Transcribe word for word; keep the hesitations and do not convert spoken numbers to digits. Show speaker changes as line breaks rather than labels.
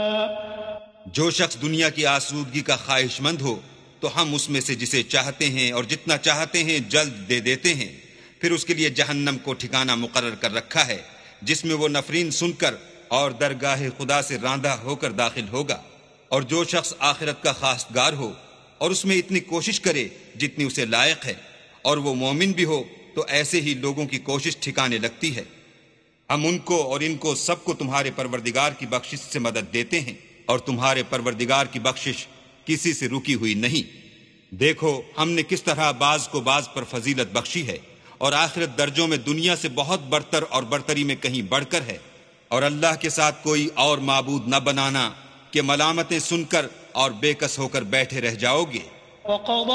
जो शख्स दुनिया की आसूदगी का ख्वाहिशमंद हो तो हम उसमें से जिसे चाहते हैं और जितना चाहते हैं जल्द दे देते हैं। फिर उसके लिए जहन्नम को ठिकाना मुकर्रर कर रखा है, जिसमें वो नफरीन सुनकर और दरगाह खुदा से रांधा होकर दाखिल होगा। और जो शख्स आखिरत का खासगार हो और उसमें इतनी कोशिश करे जितनी उसे लायक है, और वो मोमिन भी हो, तो ऐसे ही लोगों की कोशिश ठिकाने लगती है। हम उनको और इनको सबको तुम्हारे परवरदिगार की बख्शिश से मदद देते हैं, और तुम्हारे परवरदिगार की बख्शिश किसी से रुकी हुई नहीं। देखो हमने किस तरह बाज को बाज पर फजीलत बख्शी है, और आखिरत दर्जों में दुनिया से बहुत बरतर और बरतरी में कहीं बढ़कर है। और अल्लाह के साथ कोई और माबूद न बनाना कि मलामतें सुनकर और बेकस होकर बैठे रह जाओगे।